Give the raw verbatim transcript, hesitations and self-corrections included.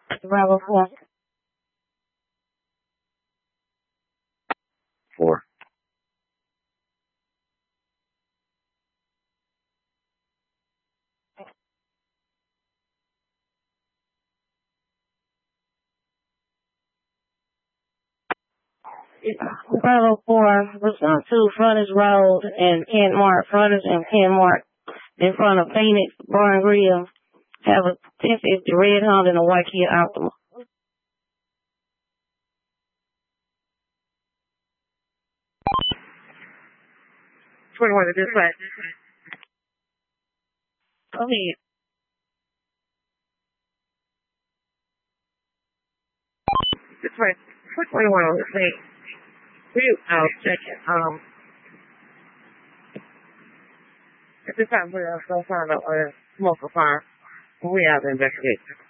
Bravo four. Four. Bravo four. Response to Frontage Road and Kentmark. Frontage and Kentmark in front of Phoenix Bar and Grill. Have a ten fifty red Honda and a white Kia Optima. twenty-one to dispatch. Go ahead. Dispatch. twenty-one on the scene. You, I'll check it. Um, at this time, we're going to find out a smoke or fire. We have to investigate.